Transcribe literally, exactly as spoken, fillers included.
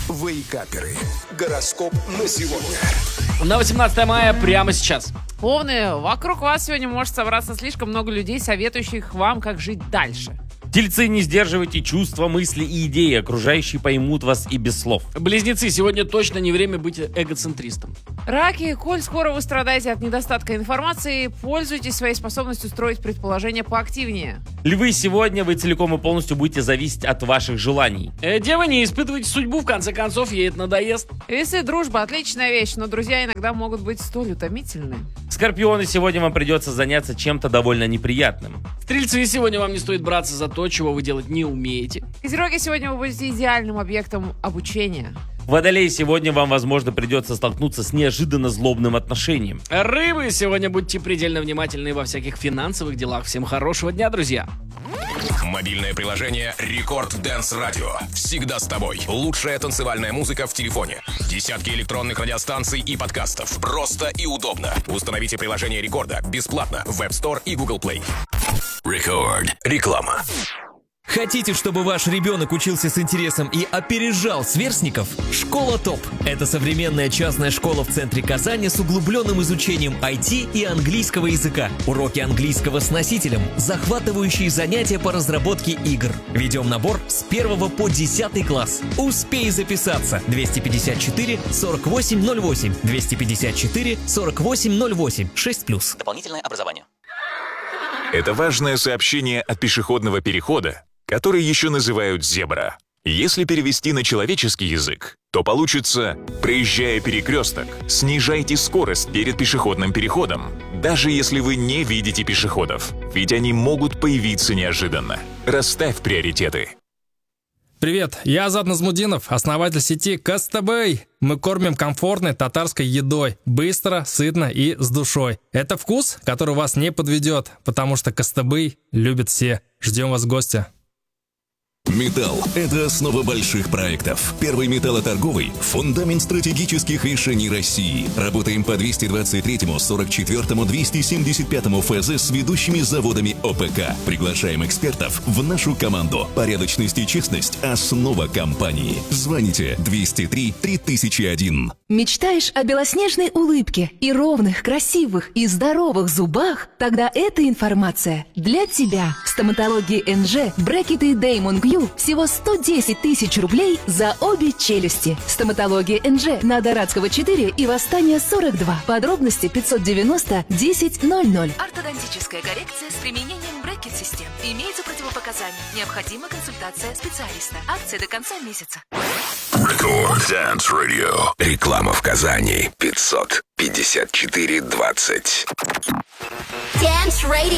Вейкаперы. Гороскоп на сегодня. На восемнадцатое мая прямо сейчас. Овны, вокруг вас сегодня может собраться слишком много людей, советующих вам, как жить дальше. Тельцы, не сдерживайте чувства, мысли и идеи, окружающие поймут вас и без слов. Близнецы, сегодня точно не время быть эгоцентристом. Раки, коль скоро вы страдаете от недостатка информации, пользуйтесь своей способностью строить предположения поактивнее. Львы, сегодня вы целиком и полностью будете зависеть от ваших желаний. Э, девы, не испытывайте судьбу, в конце концов, ей это надоест. Весы, дружба, отличная вещь, но друзья иногда могут быть столь утомительны. Скорпионы, сегодня вам придется заняться чем-то довольно неприятным. Стрельцы, сегодня вам не стоит браться за то, чего вы делать не умеете. Козероги, сегодня вы будете идеальным объектом обучения. Водолеи, сегодня вам, возможно, придется столкнуться с неожиданно злобным отношением. Рыбы, сегодня будьте предельно внимательны во всяких финансовых делах. Всем хорошего дня, друзья. Мобильное приложение Рекорд Dance Radio. Всегда с тобой. Лучшая танцевальная музыка в телефоне. Десятки электронных радиостанций и подкастов. Просто и удобно. Установите приложение Рекорда бесплатно в App Store и Google Play. Рекорд. Реклама. Хотите, чтобы ваш ребенок учился с интересом и опережал сверстников? Школа ТОП – это современная частная школа в центре Казани с углубленным изучением ай ти и английского языка. Уроки английского с носителем, захватывающие занятия по разработке игр. Ведем набор с первого по десятый класс. Успей записаться. двести пятьдесят четыре сорок восемь ноль восемь, двести пятьдесят четыре сорок восемь ноль восемь, шесть плюс. Дополнительное образование. Это важное сообщение от пешеходного перехода, который еще называют «зебра». Если перевести на человеческий язык, то получится: проезжая перекресток, снижайте скорость перед пешеходным переходом, даже если вы не видите пешеходов, ведь они могут появиться неожиданно. Расставь приоритеты. Привет, я Азат Назмудинов, основатель сети Кастабэй. Мы кормим комфортной татарской едой, быстро, сытно и с душой. Это вкус, который вас не подведет, потому что Кастабэй любят все. Ждем вас в гости. Металл – это основа больших проектов. Первый металлоторговый – фундамент стратегических решений России. Работаем по двести двадцать третьему, сорок четвёртому, двести семьдесят пятому ФЗ с ведущими заводами ОПК. Приглашаем экспертов в нашу команду. Порядочность и честность – основа компании. Звоните двести три три тысячи один. Мечтаешь о белоснежной улыбке и ровных, красивых и здоровых зубах? Тогда эта информация для тебя. В стоматологии эн джи брекеты Damon Q всего сто десять тысяч рублей за обе челюсти. Стоматология эн джи на Дорадского четыре и Восстания сорок два. Подробности пятьсот девяносто десять ноль ноль. Ортодонтическая коррекция с применением брекет-систем. Имеются противопоказания. Необходима консультация специалиста. Акция до конца месяца. Рекорд Dance Radio. Реклама в Казани. пятьсот пятьдесят четыре двадцать. Dance Radio.